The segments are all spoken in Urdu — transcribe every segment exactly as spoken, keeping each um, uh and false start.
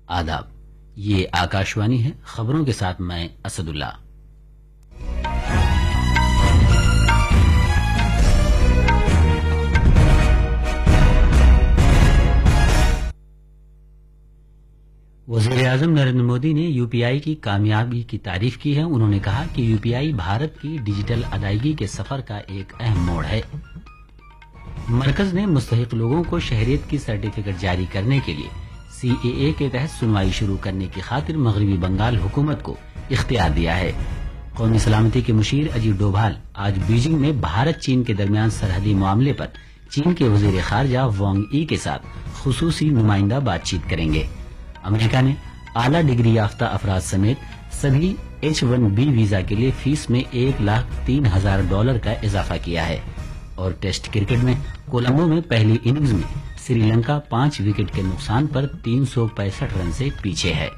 آداب، یہ آکاشوانی ہے، خبروں کے ساتھ میں اسد اللہ۔ وزیر اعظم نریندر مودی نے یو پی آئی کی کامیابی کی تعریف کی ہے۔ انہوں نے کہا کہ یو پی آئی بھارت کی ڈیجیٹل ادائیگی کے سفر کا ایک اہم موڑ ہے۔ مرکز نے مستحق لوگوں کو شہریت کی سرٹیفکیٹ جاری کرنے کے لیے سی اے اے کے تحت سنوائی شروع کرنے کی خاطر مغربی بنگال حکومت کو اختیار دیا ہے۔ قومی سلامتی کے مشیر اجیت ڈوبھال آج بیجنگ میں بھارت چین کے درمیان سرحدی معاملے پر چین کے وزیر خارجہ وانگ ای کے ساتھ خصوصی نمائندہ بات چیت کریں گے۔ امریکہ نے اعلیٰ ڈگری یافتہ افراد سمیت سبھی ایچ ون بی ویزا کے لیے فیس میں ایک لاکھ تین ہزار ڈالر کا اضافہ کیا ہے۔ اور ٹیسٹ کرکٹ میں کولمبو میں پہلی اننگز میں سری لنکا پانچ وکٹ کے نقصان پر تین سو پینسٹھ رن سے پیچھے ہے۔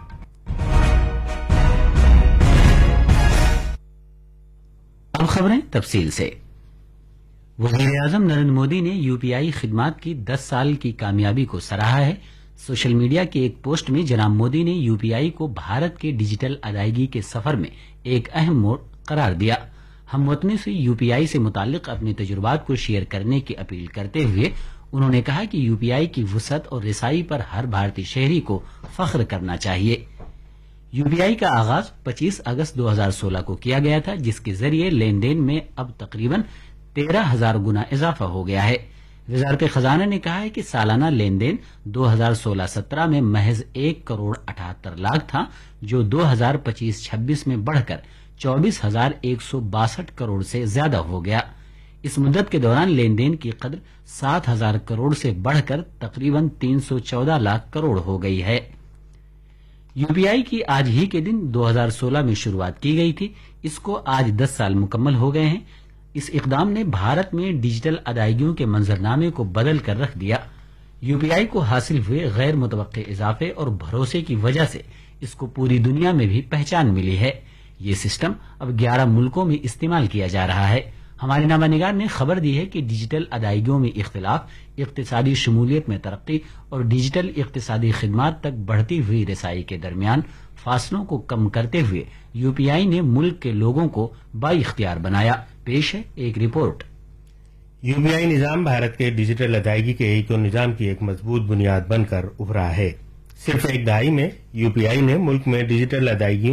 اب خبریں تفصیل سے۔ وزیر اعظم نریندر مودی نے یو پی آئی خدمات کی دس سال کی کامیابی کو سراہا ہے۔ سوشل میڈیا کی ایک پوسٹ میں جناب مودی نے یو پی آئی کو بھارت کے ڈیجیٹل ادائیگی کے سفر میں ایک اہم موڑ قرار دیا۔ ہم وطنوں سے یو پی آئی سے متعلق اپنے تجربات کو شیئر کرنے کی اپیل کرتے ہوئے انہوں نے کہا کہ یو پی آئی کی وسعت اور رسائی پر ہر بھارتی شہری کو فخر کرنا چاہیے۔ یو پی آئی کا آغاز پچیس اگست دو ہزار سولہ کو کیا گیا تھا، جس کے ذریعے لین دین میں اب تقریباً تیرہ ہزار گنا اضافہ ہو گیا ہے۔ وزارت خزانہ نے کہا ہے کہ سالانہ لین دین دو ہزار سولہ سترہ میں محض ایک کروڑ اٹھہتر لاکھ تھا، جو دو ہزار پچیس چھبیس میں بڑھ کر چوبیس ہزار ایک سو باسٹھ کروڑ سے زیادہ ہو گیا۔ اس مدت کے دوران لین دین کی قدر سات ہزار کروڑ سے بڑھ کر تقریباً تین سو چودہ لاکھ کروڑ ہو گئی ہے۔ یو پی آئی کی آج ہی کے دن دو ہزار سولہ میں شروعات کی گئی تھی۔ اس کو آج دس سال مکمل ہو گئے ہیں۔ اس اقدام نے بھارت میں ڈیجیٹل ادائیگیوں کے منظرنامے کو بدل کر رکھ دیا۔ یو پی آئی کو حاصل ہوئے غیر متوقع اضافے اور بھروسے کی وجہ سے اس کو پوری دنیا میں بھی پہچان ملی ہے۔ یہ سسٹم اب گیارہ ملکوں میں استعمال کیا جا رہا ہے۔ ہمارے نامہ نگار نے خبر دی ہے کہ ڈیجیٹل ادائیگیوں میں اختلاف، اقتصادی شمولیت میں ترقی اور ڈیجیٹل اقتصادی خدمات تک بڑھتی ہوئی رسائی کے درمیان فاصلوں کو کم کرتے ہوئے یو پی آئی نے ملک کے لوگوں کو بااختیار بنایا۔ پیش ہے ایک رپورٹ۔ یو پی آئی نظام بھارت کے ڈیجیٹل ادائیگی کے ایکو نظام کی ایک مضبوط بنیاد بن کر ابھرا ہے۔ صرف ایک دہائی میں یو پی آئی نے ملک میں ڈیجیٹل ادائیگیوں